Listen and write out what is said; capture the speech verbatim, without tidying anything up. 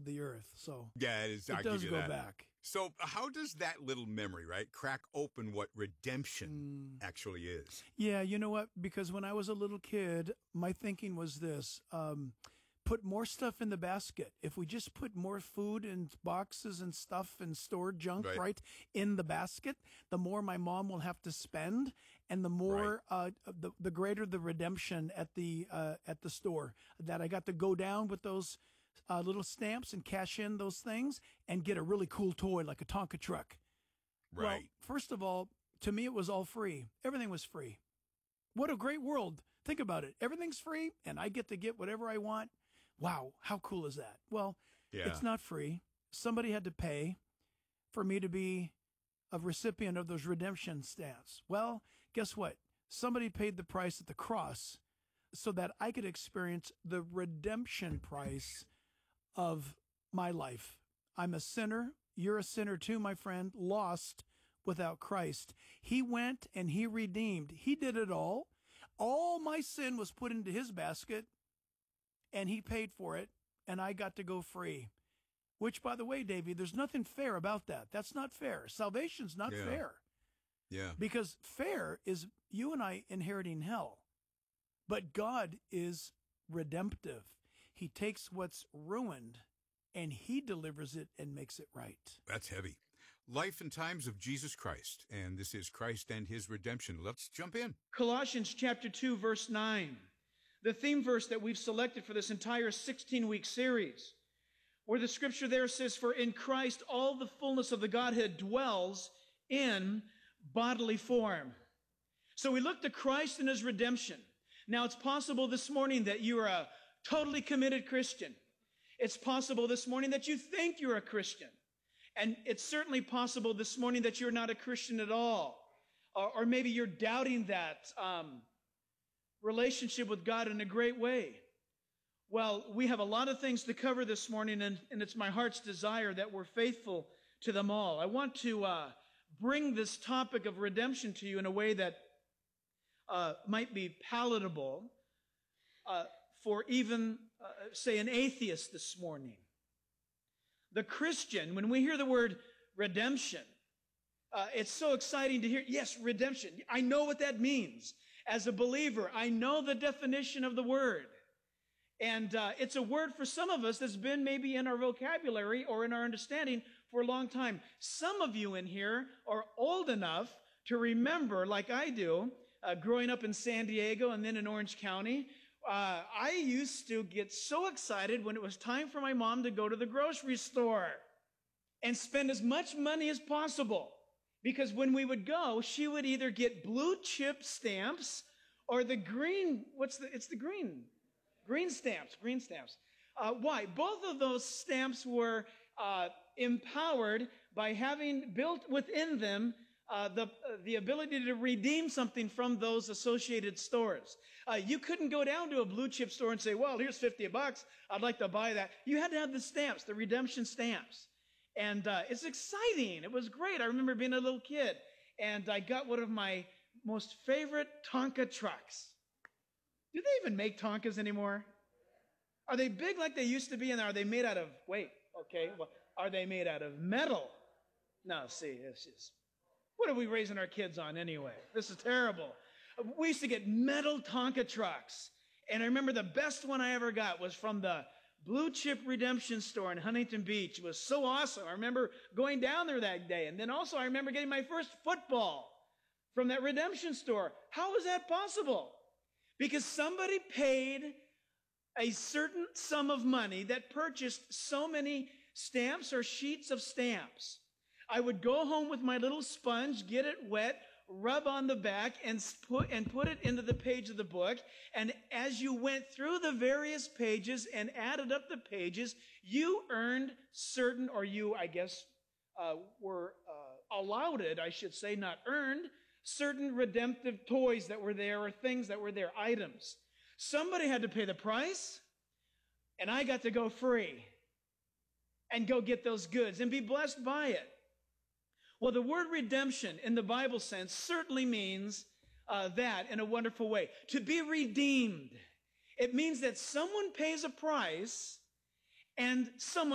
the earth. So yeah, it, is, it I'll does give you go that. back. So how does that little memory, right, crack open what redemption Mm. actually is? Yeah, you know what? Because when I was a little kid, my thinking was this. Um, put more stuff in the basket. If we just put more food and boxes and stuff and stored junk Right. right, in the basket, the more my mom will have to spend, and the more uh, the the greater the redemption at the uh, at the store. That I got to go down with those uh, little stamps and cash in those things and get a really cool toy like a Tonka truck. Right. Well, first of all, to me it was all free. Everything was free. What a great world. Think about it. Everything's free and I get to get whatever I want. Wow, how cool is that? Well, yeah. it's not free. Somebody had to pay for me to be a recipient of those redemption stamps. Well, guess what? Somebody paid the price at the cross so that I could experience the redemption price of my life. I'm a sinner. You're a sinner too, my friend, lost without Christ. He went and he redeemed. He did it all. All my sin was put into his basket, and he paid for it, and I got to go free. Which, by the way, Davey, there's nothing fair about that. That's not fair. Salvation's not Yeah. fair. Yeah. Because fair is you and I inheriting hell. But God is redemptive. He takes what's ruined and he delivers it and makes it right. That's heavy. Life and Times of Jesus Christ. And this is Christ and his redemption. Let's jump in. Colossians chapter two, verse nine. The theme verse that we've selected for this entire sixteen-week series, where the scripture there says, "For in Christ all the fullness of the Godhead dwells in bodily form." So we look to Christ and his redemption. Now, it's possible this morning that you are a totally committed Christian. It's possible this morning that you think you're a Christian. And it's certainly possible this morning that you're not a Christian at all. Or, or maybe you're doubting that um, relationship with God in a great way. Well, we have a lot of things to cover this morning, and, and it's my heart's desire that we're faithful to them all. I want to uh, bring this topic of redemption to you in a way that uh, might be palatable uh, for even, uh, say, an atheist this morning. The Christian, when we hear the word redemption, uh, it's so exciting to hear, yes, redemption. I know what that means. As a believer, I know the definition of the word. And uh, it's a word for some of us that's been maybe in our vocabulary or in our understanding for a long time. Some of you in here are old enough to remember, like I do, uh, growing up in San Diego and then in Orange County, uh, I used to get so excited when it was time for my mom to go to the grocery store and spend as much money as possible. Because when we would go, she would either get blue chip stamps or the green, what's the, it's the green, green stamps, green stamps. Uh, why? Both of those stamps were uh, empowered by having built within them uh, the, uh, the ability to redeem something from those associated stores. Uh, you couldn't go down to a blue chip store and say, well, here's fifty bucks, I'd like to buy that. You had to have the stamps, the redemption stamps. And uh, it's exciting. It was great. I remember being a little kid, and I got one of my most favorite Tonka trucks. Do they even make Tonkas anymore? Are they big like they used to be, and are they made out of, wait, okay, well, are they made out of metal? No, see, this is, what are we raising our kids on anyway? This is terrible. We used to get metal Tonka trucks, and I remember the best one I ever got was from the Blue Chip Redemption Store in Huntington Beach. It was so awesome. I remember going down there that day. And then also I remember getting my first football from that redemption store. How was that possible? Because somebody paid a certain sum of money that purchased so many stamps or sheets of stamps. I would go home with my little sponge, get it wet, rub on the back, and put, and put it into the page of the book. And as you went through the various pages and added up the pages, you earned certain, or you, I guess, uh, were uh, allowed it, I should say, not earned, certain redemptive toys that were there or things that were there, items. Somebody had to pay the price, and I got to go free and go get those goods and be blessed by it. Well, the word redemption in the Bible sense certainly means uh, that in a wonderful way. To be redeemed. It means that someone pays a price and someone